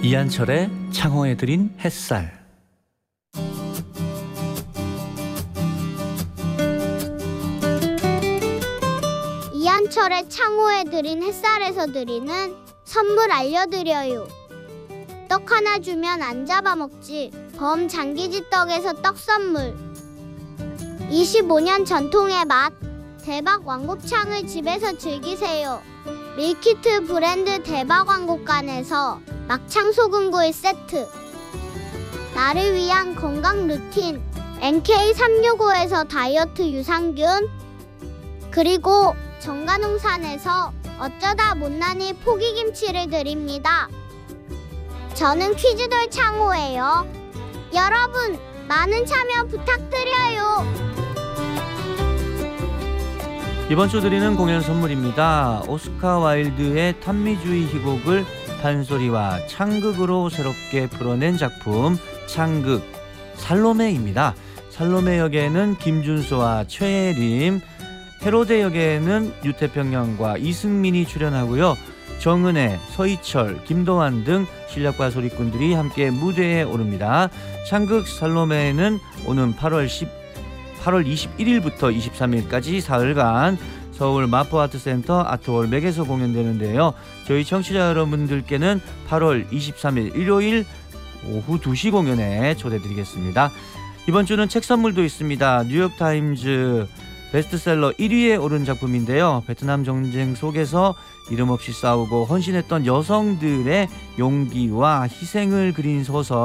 이한철의 창호에 드린 햇살. 이한철의 창호에 드린 햇살에서 드리는 선물 알려드려요. 떡 하나 주면 안 잡아먹지. 범장기지 떡에서 떡 선물. 25년 전통의 맛. 대박 왕곱창을 집에서 즐기세요. 밀키트 브랜드 대박 왕곱간에서 막창 소금구이 세트. 나를 위한 건강 루틴 NK365에서 다이어트 유산균. 그리고 정관홍산에서 어쩌다 못난이 포기김치를 드립니다. 저는 퀴즈돌 창호예요. 여러분 많은 참여 부탁드려요. 이번 주 드리는 공연 선물입니다. 오스카 와일드의 탄미주의 희곡을 판소리와 창극으로 새롭게 풀어낸 작품 창극 살로메입니다. 살로메 역에는 김준수와 최예림, 헤로데 역에는 유태평양과 이승민이 출연하고요. 정은혜, 서희철, 김도환 등 실력파 소리꾼들이 함께 무대에 오릅니다. 창극 살로메는 오는 8월 21일부터 23일까지 사흘간 서울 마포아트센터 아트홀 맥에서 공연되는데요. 저희 청취자 여러분들께는 8월 23일 일요일 오후 2시 공연에 초대드리겠습니다. 이번 주는 책 선물도 있습니다. 뉴욕타임즈 베스트셀러 1위에 오른 작품인데요. 베트남 전쟁 속에서 이름 없이 싸우고 헌신했던 여성들의 용기와 희생을 그린 소설